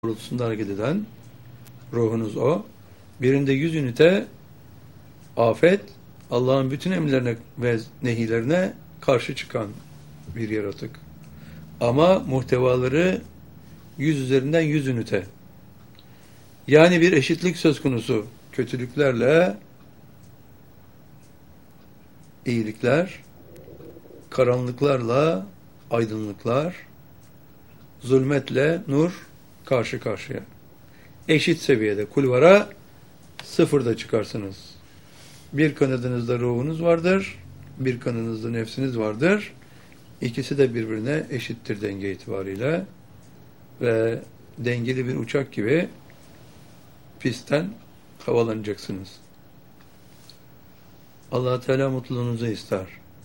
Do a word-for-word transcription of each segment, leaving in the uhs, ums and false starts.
doğrultusunda hareket eden ruhunuz o. Birinde yüz ünite afet, Allah'ın bütün emirlerine ve nehilerine karşı çıkan bir yaratık. Ama muhtevaları yüz üzerinden yüz ünite. Yani bir eşitlik söz konusu. Kötülüklerle iyilikler, karanlıklarla aydınlıklar, zulmetle nur karşı karşıya. Eşit seviyede kulvara sıfırda çıkarsınız. Bir kanadınızda ruhunuz vardır, bir kanadınızda nefsiniz vardır. İkisi de birbirine eşittir denge itibariyle ve dengeli bir uçak gibi pistten havalanacaksınız. Allah Teala mutluluğunuzu ister.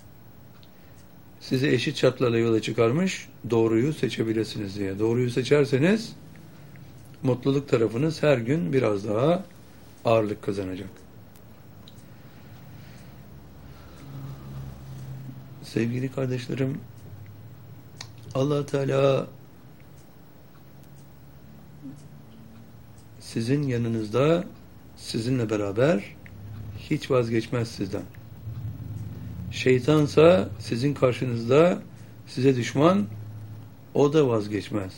Sizi eşit şartlarla yola çıkarmış, doğruyu seçebilirsiniz diye. Doğruyu seçerseniz mutluluk tarafınız her gün biraz daha ağırlık kazanacak. Sevgili kardeşlerim, Allah Teala sizin yanınızda, sizinle beraber hiç vazgeçmez sizden. Şeytansa sizin karşınızda size düşman, o da vazgeçmez.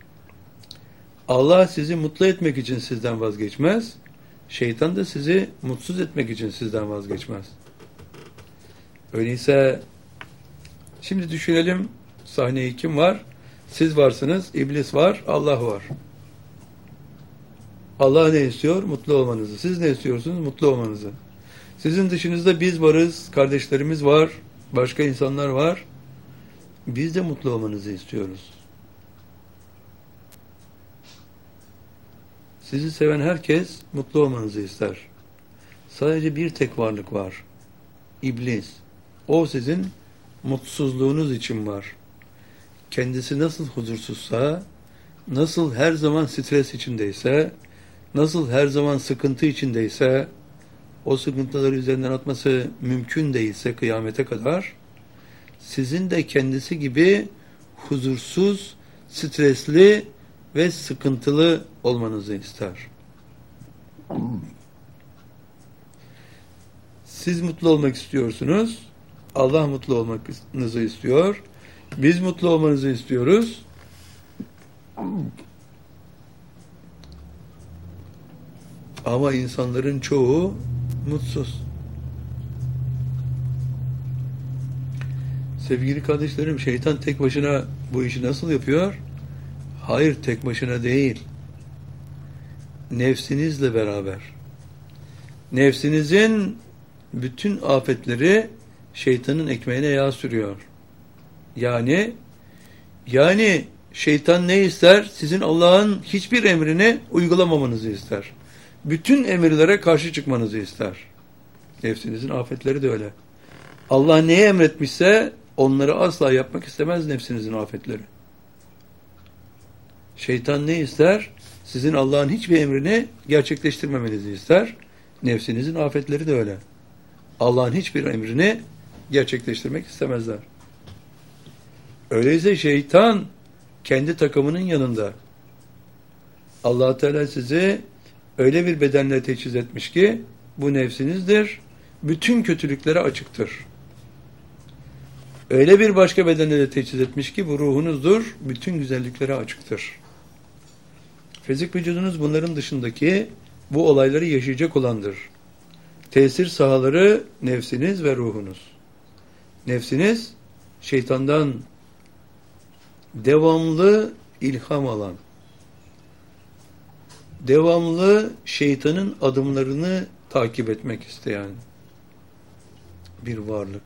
Allah sizi mutlu etmek için sizden vazgeçmez. Şeytan da sizi mutsuz etmek için sizden vazgeçmez. Öyleyse şimdi düşünelim, sahneye kim var? Siz varsınız, iblis var, Allah var. Allah ne istiyor? Mutlu olmanızı. Siz ne istiyorsunuz? Mutlu olmanızı. Sizin dışınızda biz varız, kardeşlerimiz var, başka insanlar var. Biz de mutlu olmanızı istiyoruz. Sizi seven herkes mutlu olmanızı ister. Sadece bir tek varlık var. İblis. O sizin mutsuzluğunuz için var. Kendisi nasıl huzursuzsa, nasıl her zaman stres içindeyse, nasıl her zaman sıkıntı içindeyse, o sıkıntıları üzerinden atması mümkün değilse kıyamete kadar, sizin de kendisi gibi huzursuz, stresli ve sıkıntılı olmanızı ister. Siz mutlu olmak istiyorsunuz, Allah mutlu olmanızı istiyor, biz mutlu olmanızı istiyoruz. Ama insanların çoğu mutsuz. Sevgili kardeşlerim, şeytan tek başına bu işi nasıl yapıyor? Hayır, tek başına değil. Nefsinizle beraber. Nefsinizin bütün afetleri şeytanın ekmeğine yağ sürüyor. Yani yani şeytan ne ister? Sizin Allah'ın hiçbir emrini uygulamamanızı ister. Bütün emirlere karşı çıkmanızı ister. Nefsinizin afetleri de öyle. Allah neyi emretmişse onları asla yapmak istemez nefsinizin afetleri. Şeytan ne ister? Sizin Allah'ın hiçbir emrini gerçekleştirmemenizi ister. Nefsinizin afetleri de öyle. Allah'ın hiçbir emrini gerçekleştirmek istemezler. Öyleyse şeytan kendi takımının yanında. Allah Teala sizi öyle bir bedenle teçhiz etmiş ki bu nefsinizdir. Bütün kötülüklere açıktır. Öyle bir başka bedenle de teçhiz etmiş ki bu ruhunuzdur. Bütün güzelliklere açıktır. Fizik vücudunuz bunların dışındaki bu olayları yaşayacak olandır. Tesir sahaları nefsiniz ve ruhunuz. Nefsiniz şeytandan devamlı ilham alan, devamlı şeytanın adımlarını takip etmek isteyen bir varlık.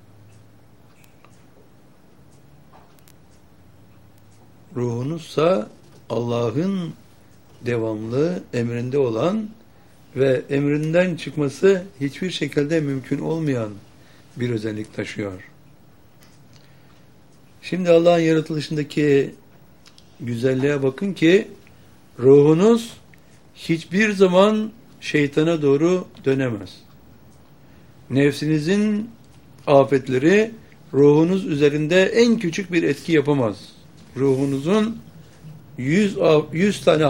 Ruhunuzsa Allah'ın devamlı emrinde olan ve emrinden çıkması hiçbir şekilde mümkün olmayan bir özellik taşıyor. Şimdi Allah'ın yaratılışındaki güzelliğe bakın ki ruhunuz hiçbir zaman şeytana doğru dönemez. Nefsinizin afetleri ruhunuz üzerinde en küçük bir etki yapamaz. Ruhunuzun yüz, av- yüz tane